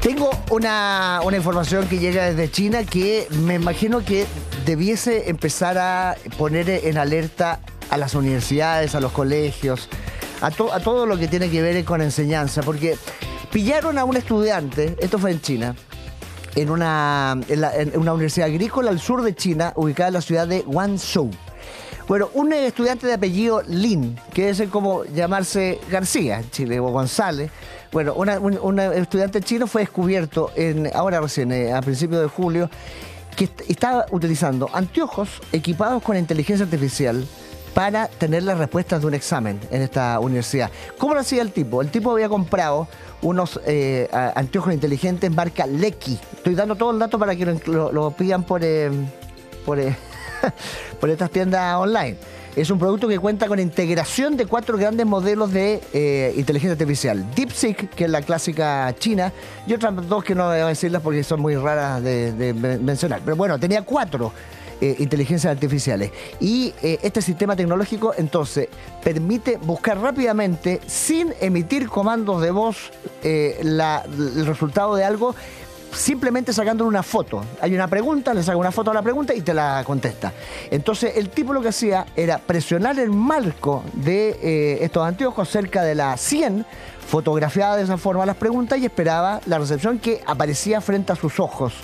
Tengo una información que llega desde China que me imagino que debiese empezar a poner en alerta a las universidades, a los colegios, a todo lo que tiene que ver con enseñanza, porque pillaron a un estudiante, esto fue en China, en una universidad agrícola al sur de China, ubicada en la ciudad de Guangzhou. Bueno, un estudiante de apellido Lin, que es como llamarse García en Chile, o González. Bueno, un estudiante chino fue descubierto ahora recién, a principios de julio, que estaba utilizando anteojos equipados con inteligencia artificial para tener las respuestas de un examen en esta universidad. ¿Cómo lo hacía el tipo? El tipo había comprado unos anteojos inteligentes marca Lecky. Estoy dando todo el dato para que lo pidan por estas tiendas online. Es un producto que cuenta con integración de 4 grandes modelos de inteligencia artificial. DeepSeek, que es la clásica china, y otras 2 que no voy a decirlas porque son muy raras de mencionar. Pero bueno, tenía 4 inteligencias artificiales. Y este sistema tecnológico, entonces, permite buscar rápidamente, sin emitir comandos de voz, el resultado de algo, simplemente sacándole una foto. Hay una pregunta, le saca una foto a la pregunta y te la contesta. Entonces el tipo lo que hacía era presionar el marco de estos anteojos cerca de las 100, fotografiaba de esa forma las preguntas y esperaba la recepción que aparecía frente a sus ojos.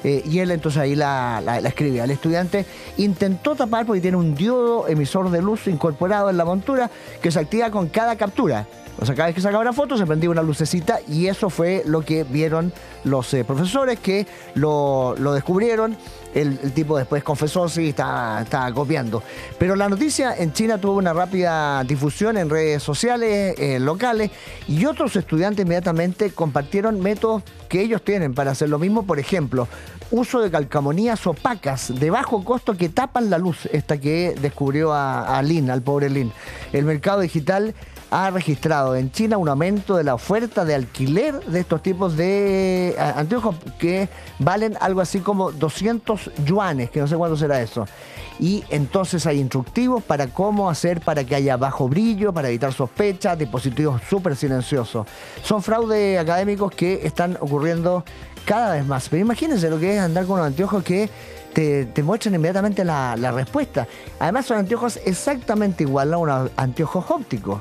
Y él entonces ahí la escribía. El estudiante intentó tapar porque tiene un diodo emisor de luz incorporado en la montura que se activa con cada captura. O sea, cada vez que sacaba una foto se prendía una lucecita y eso fue lo que vieron los profesores que lo descubrieron. El tipo después confesó, sí, estaba copiando. Pero la noticia en China tuvo una rápida difusión en redes sociales locales y otros estudiantes inmediatamente compartieron métodos que ellos tienen para hacer lo mismo. Por ejemplo, uso de calcamonías opacas de bajo costo que tapan la luz, esta que descubrió a Lin, al pobre Lin. El mercado digital ha registrado en China un aumento de la oferta de alquiler de estos tipos de anteojos que valen algo así como 200 yuanes, que no sé cuánto será eso. Y entonces hay instructivos para cómo hacer para que haya bajo brillo, para evitar sospechas, dispositivos súper silenciosos. Son fraudes académicos que están ocurriendo cada vez más. Pero imagínense lo que es andar con unos anteojos que te muestran inmediatamente la respuesta. Además son anteojos exactamente igual a unos anteojos ópticos.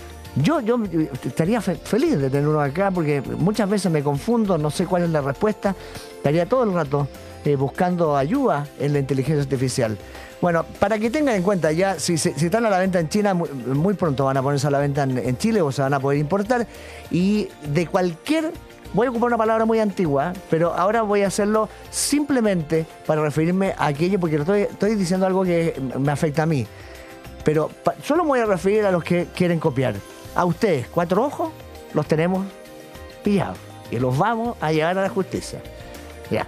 Yo estaría feliz de tener uno acá porque muchas veces me confundo, no sé cuál es la respuesta. Estaría todo el rato buscando ayuda en la inteligencia artificial. Bueno, para que tengan en cuenta ya, si están a la venta en China, muy pronto van a ponerse a la venta en Chile o se van a poder importar. Y de cualquier... Voy a ocupar una palabra muy antigua, pero ahora voy a hacerlo simplemente para referirme a aquello, porque estoy diciendo algo que me afecta a mí. Pero solo me voy a referir a los que quieren copiar. A ustedes, 4 ojos, los tenemos pillados y los vamos a llevar a la justicia. Ya.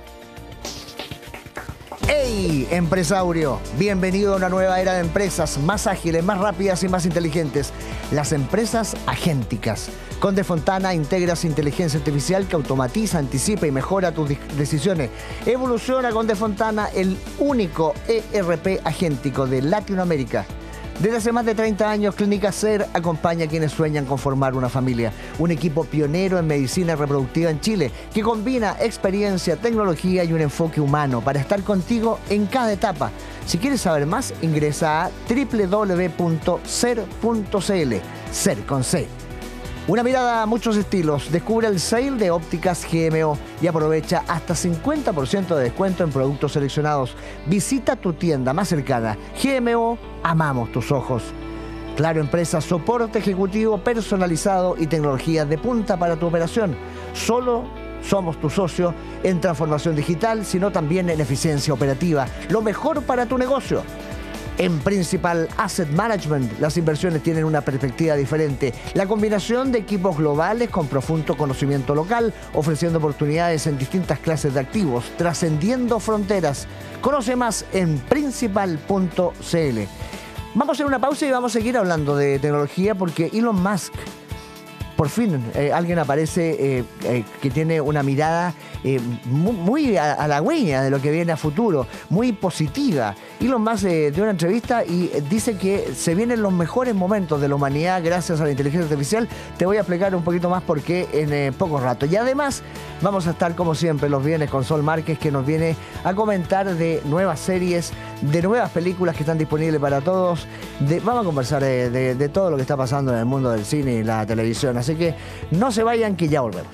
¡Hey, empresario! Bienvenido a una nueva era de empresas más ágiles, más rápidas y más inteligentes. Las empresas agénticas. Conde Fontana integras inteligencia artificial que automatiza, anticipa y mejora tus decisiones. Evoluciona Conde Fontana, el único ERP agéntico de Latinoamérica. Desde hace más de 30 años, Clínica SER acompaña a quienes sueñan con formar una familia. Un equipo pionero en medicina reproductiva en Chile que combina experiencia, tecnología y un enfoque humano para estar contigo en cada etapa. Si quieres saber más, ingresa a www.ser.cl. SER con C. Una mirada a muchos estilos. Descubre el sale de Ópticas GMO y aprovecha hasta 50% de descuento en productos seleccionados. Visita tu tienda más cercana. GMO, amamos tus ojos. Claro Empresa, soporte ejecutivo personalizado y tecnologías de punta para tu operación. Solo somos tu socio en transformación digital, sino también en eficiencia operativa. Lo mejor para tu negocio. En Principal Asset Management, las inversiones tienen una perspectiva diferente. La combinación de equipos globales con profundo conocimiento local, ofreciendo oportunidades en distintas clases de activos, trascendiendo fronteras. Conoce más en principal.cl. Vamos a hacer una pausa y vamos a seguir hablando de tecnología porque Elon Musk por fin alguien aparece que tiene una mirada muy halagüeña de lo que viene a futuro, muy positiva. Elon Musk dio una entrevista y dice que se vienen los mejores momentos de la humanidad gracias a la inteligencia artificial. Te voy a explicar un poquito más por qué en poco rato. Y además vamos a estar como siempre los viernes con Sol Márquez, que nos viene a comentar de nuevas series, de nuevas películas que están disponibles para todos. Vamos a conversar de todo lo que está pasando en el mundo del cine y la televisión. Así que no se vayan, que ya volvemos.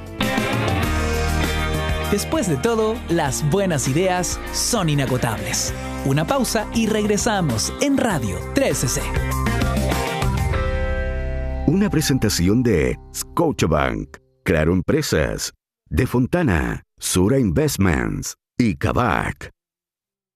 Después de todo, las buenas ideas son inagotables. Una pausa y regresamos en Radio 13C. Una presentación de Scotiabank, Claro Empresas, De Fontana, Sura Investments y Kavak.